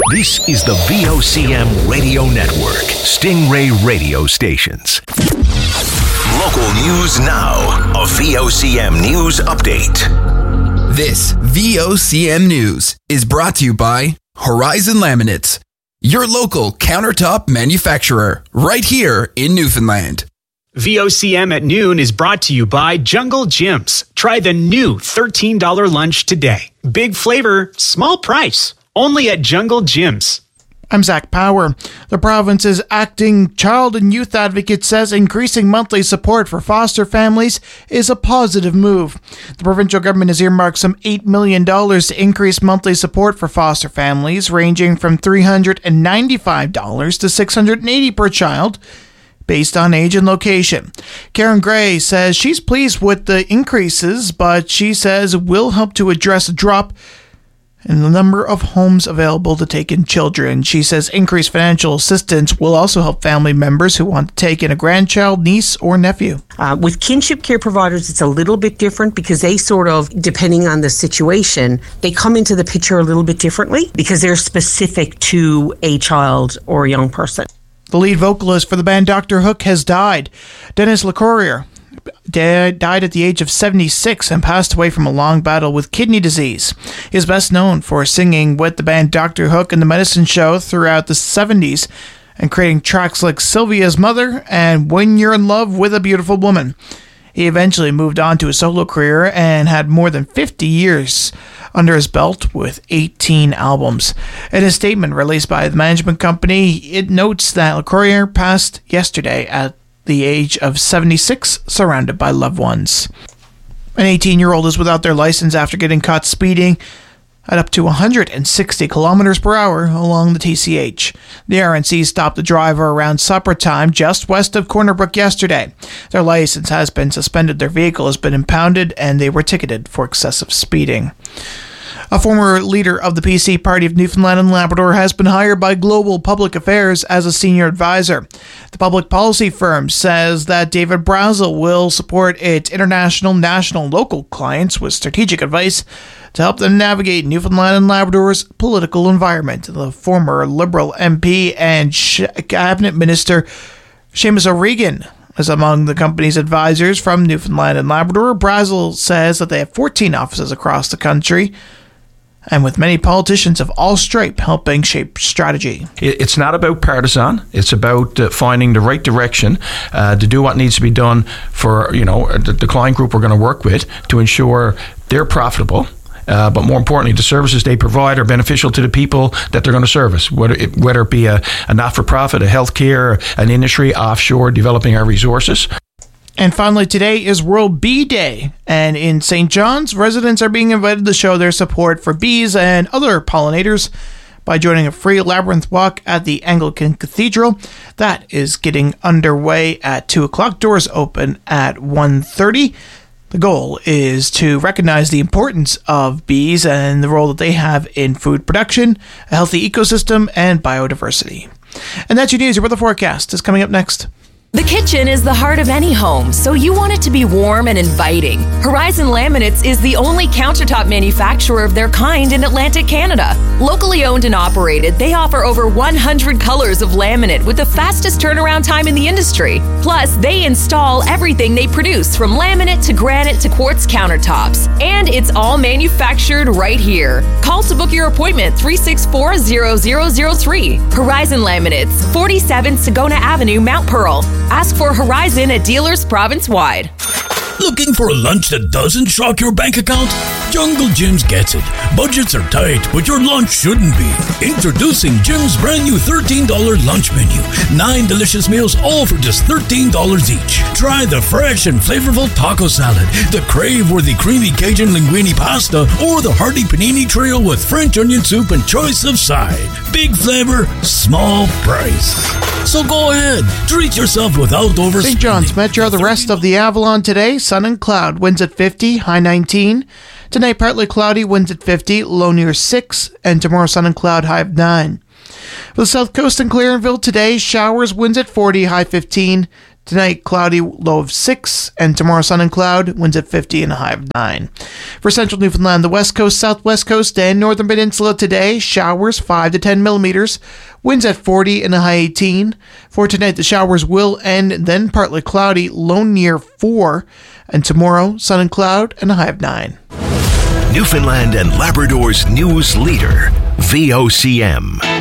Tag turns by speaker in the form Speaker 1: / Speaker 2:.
Speaker 1: This is the VOCM Radio Network, Stingray radio stations. Local news now. A VOCM news update.
Speaker 2: This VOCM news is brought to you by Horizon Laminates, your local countertop manufacturer, right here in Newfoundland.
Speaker 3: VOCM at noon is brought to you by Jungle Gyms. Try the new $13 lunch today. Big flavor, small price. Only at Jungle Gyms.
Speaker 4: I'm Zach Power. The province's acting child and youth advocate says increasing monthly support for foster families is a positive move. The provincial government has earmarked some $8 million to increase monthly support for foster families, ranging from $395 to $680 per child, based on age and location. Karen Gray says she's pleased with the increases, but she says it will help to address a drop in the number of homes available to take in children. She says increased financial assistance will also help family members who want to take in a grandchild, niece, or nephew.
Speaker 5: With kinship care providers, it's a little bit different because they sort of, depending on the situation, they come into the picture a little bit differently because they're specific to a child or a young person.
Speaker 4: The lead vocalist for the band Dr. Hook has died. Dennis LeCourrier died at the age of 76 and passed away from a long battle with kidney disease. He is best known for singing with the band Dr. Hook and the Medicine Show throughout the 70s and creating tracks like Sylvia's Mother and When You're in Love with a Beautiful Woman. He eventually moved on to a solo career and had more than 50 years under his belt with 18 albums. In a statement released by the management company, it notes that LeCourrier passed yesterday at the age of 76, surrounded by loved ones. An 18-year-old is without their license after getting caught speeding at up to 160 kilometers per hour along the TCH. The RNC stopped the driver around supper time just west of Corner Brook yesterday. Their license has been suspended, their vehicle has been impounded, and they were ticketed for excessive speeding. A former leader of the PC Party of Newfoundland and Labrador has been hired by Global Public Affairs as a senior advisor. The public policy firm says that David Brazel will support its international, national, and local clients with strategic advice to help them navigate Newfoundland and Labrador's political environment. The former Liberal MP and Cabinet Minister Seamus O'Regan is among the company's advisors from Newfoundland and Labrador. Brazel says that they have 14 offices across the country, and with many politicians of all stripe helping shape strategy.
Speaker 6: It's not about partisan. It's about finding the right direction to do what needs to be done for the client group we're going to work with to ensure they're profitable. But more importantly, the services they provide are beneficial to the people that they're going to service, whether it be a not-for-profit, a healthcare, an industry, offshore, developing our resources.
Speaker 4: And finally, today is World Bee Day, and in St. John's, residents are being invited to show their support for bees and other pollinators by joining a free labyrinth walk at the Anglican Cathedral. That is getting underway at 2 o'clock. Doors open at 1:30. The goal is to recognize the importance of bees and the role that they have in food production, a healthy ecosystem, and biodiversity. And that's your news. Your weather forecast is coming up next.
Speaker 7: The kitchen is the heart of any home, so you want it to be warm and inviting. Horizon Laminates is the only countertop manufacturer of their kind in Atlantic Canada. Locally owned and operated, they offer over 100 colors of laminate with the fastest turnaround time in the industry. Plus, they install everything they produce, from laminate to granite to quartz countertops. And it's all manufactured right here. Call to book your appointment, 364-0003. Horizon Laminates, 47 Sagona Avenue, Mount Pearl. Ask for Horizon at dealers province-wide.
Speaker 8: Looking for a lunch that doesn't shock your bank account? Jungle Gyms gets it. Budgets are tight, but your lunch shouldn't be. Introducing Jim's brand new $13 lunch menu. 9 delicious meals, all for just $13 each. Try the fresh and flavorful taco salad, the crave-worthy creamy Cajun linguine pasta, or the hearty panini trio with French onion soup and choice of side. Big flavor, small price. So go ahead, treat yourself without overspending.
Speaker 4: St. John's Metro, the rest of the Avalon today, sun and cloud, winds at 50, high 19. Tonight, partly cloudy, winds at 50, low near 6. And tomorrow, sun and cloud, high of 9. For the South Coast and Clarenville today, showers, winds at 40, high 15. Tonight, cloudy, low of 6, and tomorrow, sun and cloud, winds at 50 and a high of 9. For central Newfoundland, the west coast, southwest coast, and northern peninsula today, showers 5 to 10 millimeters, winds at 40 and a high 18. For tonight, the showers will end, then partly cloudy, low near 4, and tomorrow, sun and cloud, and a high of 9.
Speaker 1: Newfoundland and Labrador's news leader, VOCM.